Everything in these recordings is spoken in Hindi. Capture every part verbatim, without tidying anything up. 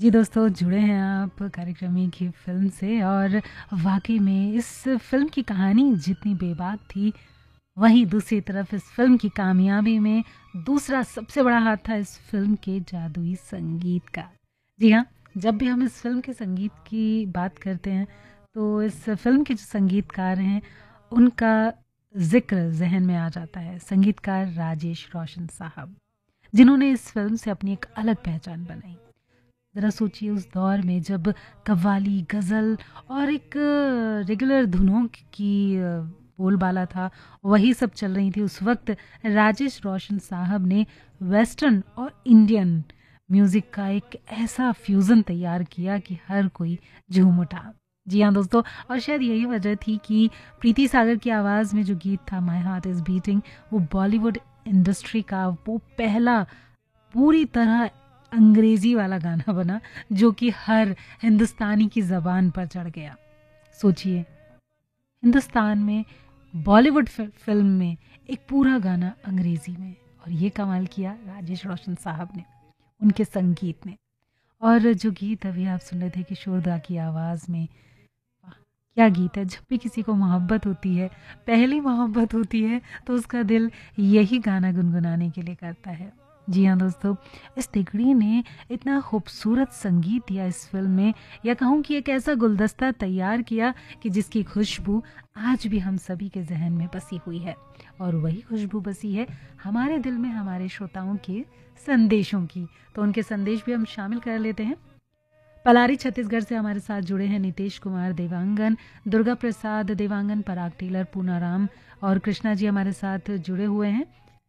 जी दोस्तों, जुड़े हैं आप कार्यक्रम एक ही फ़िल्म से और वाक़ई में इस फ़िल्म की कहानी जितनी बेबाक थी, वहीं दूसरी तरफ इस फ़िल्म की कामयाबी में दूसरा सबसे बड़ा हाथ था इस फ़िल्म के जादुई संगीत का। जी हाँ, जब भी हम इस फ़िल्म के संगीत की बात करते हैं, तो इस फ़िल्म के जो संगीतकार हैं, उनका ज़िक्र ज़हन में आ जाता है। संगीतकार राजेश रोशन साहब, जिन्होंने इस फ़िल्म से अपनी एक अलग पहचान बनाई। ज़रा सोचिए उस दौर में जब कव्वाली, गज़ल और एक रेगुलर धुनों की अ, बोलबाला था, वही सब चल रही थी। उस वक़्त राजेश रोशन साहब ने वेस्टर्न और इंडियन म्यूज़िक का एक ऐसा फ्यूज़न तैयार किया कि हर कोई झूम उठा। जी हाँ दोस्तों, और शायद यही वजह थी कि प्रीति सागर की आवाज़ में जो गीत था माय हार्ट इज़ बीटिंग, वो बॉलीवुड इंडस्ट्री का वो पहला पूरी तरह अंग्रेजी वाला गाना बना, जो कि हर हिंदुस्तानी की ज़बान पर चढ़ गया। सोचिए, हिंदुस्तान में बॉलीवुड फि फ़िल्म में एक पूरा गाना अंग्रेज़ी में, और ये कमाल किया राजेश रोशन साहब ने, उनके संगीत ने। और जो गीत अभी आप सुन रहे थे किशोरदा की आवाज़ में, वाह! क्या गीत है। जब भी किसी को मोहब्बत होती है, पहली मोहब्बत होती है, तो उसका दिल यही गाना गुनगुनाने के लिए करता है। जी हाँ दोस्तों, इस तिगड़ी ने इतना खूबसूरत संगीत दिया इस फ़िल्म में, या कहूँ कि एक ऐसा गुलदस्ता तैयार किया कि जिसकी खुशबू आज भी हम सभी के ज़हन में बसी हुई है। और वही खुशबू बसी है हमारे दिल में हमारे श्रोताओं के संदेशों की। तो उनके संदेश भी हम शामिल कर लेते हैं। पलारी छत्तीसगढ़ से हमारे साथ जुड़े हैं नितेश कुमार देवांगन, दुर्गा प्रसाद देवांगन, पराग टेलर, पूनाराम और कृष्णा जी हमारे साथ जुड़े हुए हैं।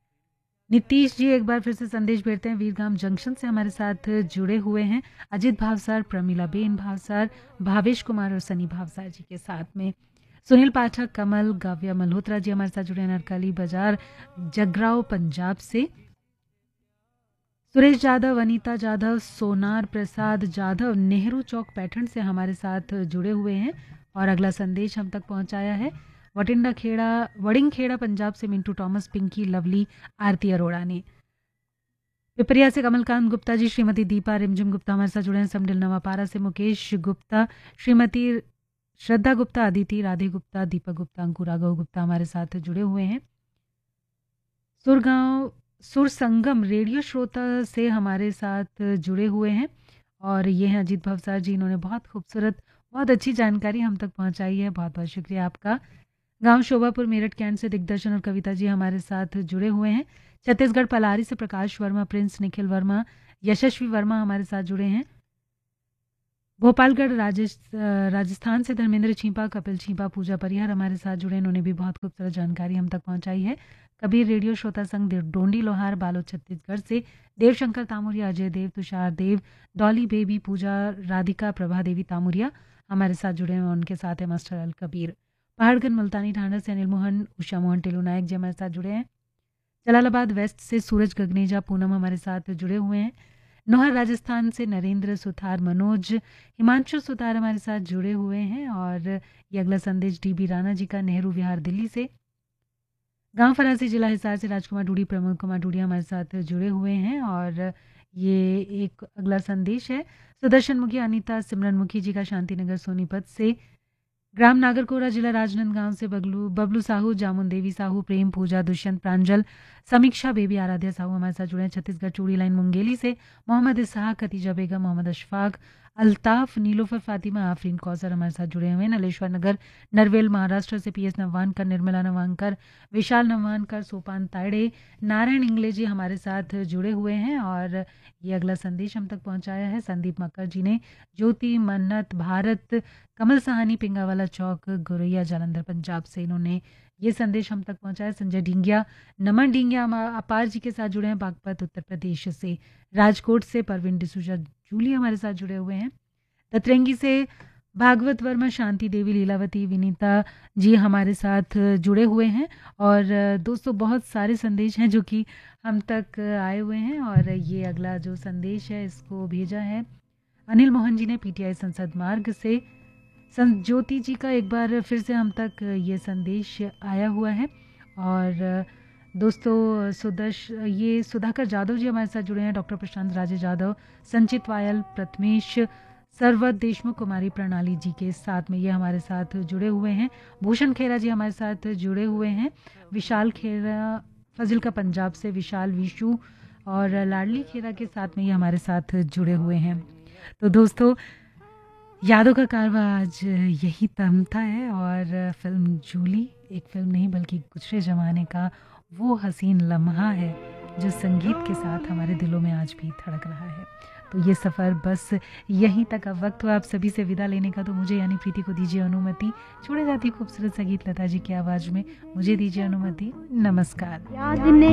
नीतीश जी एक बार फिर से संदेश भेजते हैं, वीरगाम जंक्शन से हमारे साथ जुड़े हुए हैं। अजित भावसार, प्रमीला बेन भावसार, भावेश कुमार और सनी भावसार जी के साथ में सुनील पाठक, कमल, गाव्या मल्होत्रा जी हमारे साथ जुड़े हैं नरकली बाजार जगराव पंजाब से। सुरेश जाधव, अनीता जाधव, सोनार प्रसाद जाधव नेहरू चौक पैठण से हमारे साथ जुड़े हुए हैं। और अगला संदेश हम तक पहुंचाया है वटिंडा खेड़ा वडिंग खेड़ा पंजाब से मिंटू टॉमस, पिंकी, लवली, आरती अरोड़ा ने। पिपरिया से कमलकांत गुप्ता जी, श्रीमती दीपा रिमझिम गुप्ता हमारे साथ जुड़े हैं। समडिल नवापारा से मुकेश गुप्ता, श्रीमती श्रद्धा गुप्ता, अदिति, राधे गुप्ता, दीपक गुप्ता, अंकुरागव गुप्ता हमारे साथ जुड़े हुए हैं। सुरगांव सुर संगम रेडियो श्रोता से हमारे साथ जुड़े हुए हैं, और ये हैं अजीत भवसार जी, इन्होंने बहुत खूबसूरत, बहुत अच्छी जानकारी हम तक पहुंचाई है। बहुत बहुत शुक्रिया आपका। गांव शोभापुर मेरठ कैंट से दिग्दर्शन और कविता जी हमारे साथ जुड़े हुए हैं। छत्तीसगढ़ पलारी से प्रकाश वर्मा, प्रिंस निखिल वर्मा, यशस्वी वर्मा हमारे साथ जुड़े हैं। भोपालगढ़ राजेश राजस्थान से धर्मेंद्र छीपा, कपिल छीपा, पूजा परिहर हमारे साथ जुड़े, इन्होंने भी बहुत खूबसूरत जानकारी हम तक पहुंचाई है। कबीर रेडियो श्रोता संघ डोंडी लोहार बालोद छत्तीसगढ़ से देवशंकर तामुरिया, अजय देव, तुषार देव, डॉली बेबी, पूजा, राधिका, प्रभा देवी तामुरिया हमारे साथ जुड़े हैं। उनके साथ है मास्टर अल कबीर। पहाड़गंज मुल्तानी ठाणा से अनिल मोहन, उषा मोहन, टेलू नायक जी हमारे साथ जुड़े हैं। जलालाबाद वेस्ट से सूरज गगनेजा पूनम हमारे साथ जुड़े हुए हैं। नोहर राजस्थान से नरेंद्र सुथार, मनोज, हिमांशु सुथार हमारे साथ जुड़े हुए हैं। और ये अगला संदेश डी बी राणा जी का, नेहरू विहार दिल्ली से। गांव फरासी जिला हिसार से राजकुमार डूडी, प्रमोद कुमार डूडी हमारे साथ जुड़े हुए हैं। और ये एक अगला संदेश है सुदर्शन मुखी, अनीता, सिमरन मुखी जी का, शांतिनगर सोनीपत से। ग्राम नागरकोरा, जिला राजनांदगांव से बगलू बबलू साहू, जामुन देवी साहू, प्रेम, पूजा, दुष्यंत, प्रांजल, समीक्षा बेबी, आराध्या साहू हमारे साथ जुड़े हैं। छत्तीसगढ़ चूड़ी लाइन मुंगेली से मोहम्मद इसहाक, खतीजा बेगम, मोहम्मद अशफाक, अल्ताफ, नीलोफर फातिमा, आफरीन कौसर हमारे साथ जुड़े हुए हैं। नलेश्वर नगर नरवेल महाराष्ट्र से पी एस नवानकर, निर्मला नवानकर, विशाल नवानकर, सोपान तायड़े, नारायण इंगले जी हमारे साथ जुड़े हुए हैं। और ये अगला संदेश हम तक पहुंचाया है संदीप मक्कर जी ने, ज्योति, मन्नत, भारत, कमल सहानी, पिंगावाला चौक, गोरैया, जालंधर पंजाब से इन्होंने ये संदेश हम तक पहुंचाया। संजय ढींगिया, नमन ढींगिया अपार जी के साथ जुड़े हैं बागपत उत्तर प्रदेश से। राजकोट से परवीन डिसूजा जूली हमारे साथ जुड़े हुए हैं। दतरंगी से भागवत वर्मा, शांति देवी, लीलावती, विनीता जी हमारे साथ जुड़े हुए हैं। और दोस्तों बहुत सारे संदेश हैं जो कि हम तक आए हुए हैं। और ये अगला जो संदेश है इसको भेजा है अनिल मोहन जी ने, पीटीआई संसद मार्ग से। ज्योति जी का एक बार फिर से हम तक ये संदेश आया हुआ है। और दोस्तों सुदर्श ये सुधाकर जाधव जी हमारे साथ जुड़े हैं, डॉक्टर प्रशांत राजे जाधव, संचित वायल, प्रथमेश, सरवत देशमुख, कुमारी प्रणाली जी के साथ में ये हमारे साथ जुड़े हुए हैं। भूषण खेरा जी हमारे साथ जुड़े हुए हैं, विशाल खेरा फजिल का पंजाब से, विशाल, विशु और लाडली खेरा के साथ में ये हमारे साथ जुड़े हुए हैं। तो दोस्तों यादों का कारवा आज यही थमता है और फिल्म जूली एक फिल्म नहीं बल्कि गुज़रे ज़माने का वो हसीन लम्हा है जो संगीत के साथ हमारे दिलों में आज भी धड़क रहा है। तो ये सफ़र बस यहीं तक अब वक्त हुआ आप सभी से विदा लेने का, तो मुझे यानी प्रीति को दीजिए अनुमति। छोड़े जाती खूबसूरत संगीत लता जी की आवाज़ में, मुझे दीजिए अनुमति। नमस्कार।